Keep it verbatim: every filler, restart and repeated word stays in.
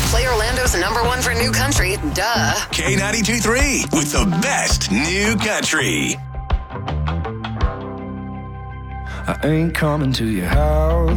Play Orlando's number one for new country, duh. K ninety-two point three with the best new country. I ain't coming to your house.